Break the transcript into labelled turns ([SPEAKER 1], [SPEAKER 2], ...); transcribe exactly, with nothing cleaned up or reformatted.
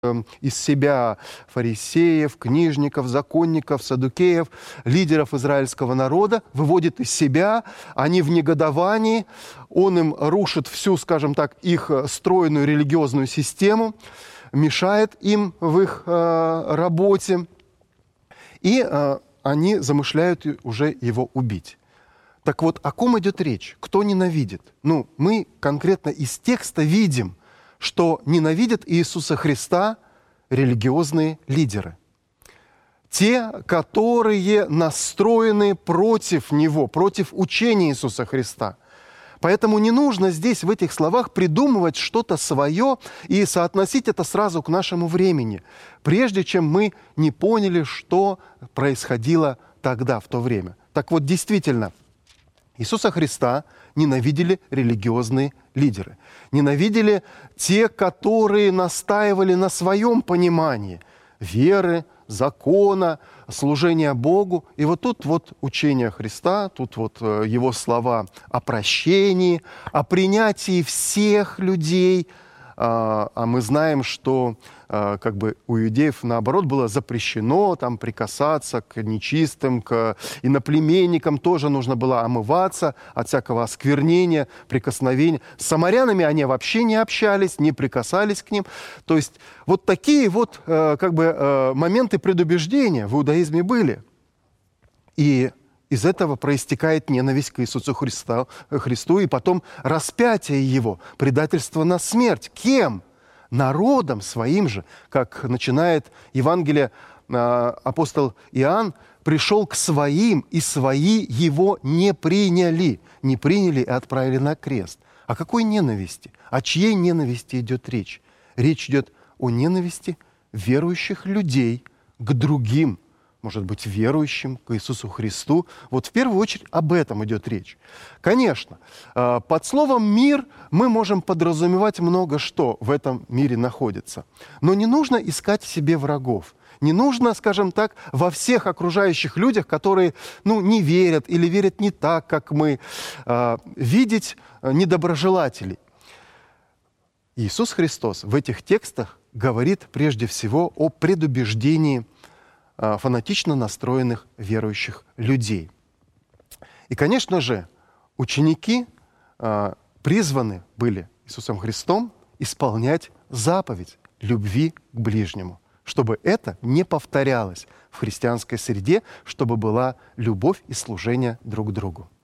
[SPEAKER 1] из себя фарисеев, книжников, законников, саддукеев, лидеров израильского народа, выводит из себя, они в негодовании, он им рушит всю, скажем так, их стройную религиозную систему, мешает им в их э, работе, и э, они замышляют уже его убить. Так вот, о ком идет речь? Кто ненавидит? Ну, мы конкретно из текста видим, что ненавидят Иисуса Христа религиозные лидеры. Те, которые настроены против Него, против учения Иисуса Христа. Поэтому не нужно здесь в этих словах придумывать что-то свое и соотносить это сразу к нашему времени, прежде чем мы не поняли, что происходило тогда, в то время. Так вот, действительно, Иисуса Христа ненавидели религиозные лидеры. Ненавидели те, которые настаивали на своем понимании веры, закона, служения Богу. И вот тут вот учение Христа, тут вот Его слова о прощении, о принятии всех людей. А мы знаем, что как бы у иудеев, наоборот, было запрещено там прикасаться к нечистым, к иноплеменникам, тоже нужно было омываться от всякого осквернения, прикосновения. С самарянами они вообще не общались, не прикасались к ним. То есть вот такие вот как бы моменты предубеждения в иудаизме были. И из этого проистекает ненависть к Иисусу Христу, Христу и потом распятие Его, предательство на смерть. Кем? Народом своим же, как начинает Евангелие апостол Иоанн, пришел к своим, и свои Его не приняли. Не приняли и отправили на крест. О какой ненависти? О чьей ненависти идет речь? Речь идет о ненависти верующих людей к другим, может быть, верующим, к Иисусу Христу. Вот в первую очередь об этом идет речь. Конечно, под словом «мир» мы можем подразумевать много что в этом мире находится. Но не нужно искать себе врагов. Не нужно, скажем так, во всех окружающих людях, которые ну, не верят или верят не так, как мы, видеть недоброжелателей. Иисус Христос в этих текстах говорит прежде всего о предубеждении фанатично настроенных верующих людей. И, конечно же, ученики а, призваны были Иисусом Христом исполнять заповедь любви к ближнему, чтобы это не повторялось в христианской среде, чтобы была любовь и служение друг другу.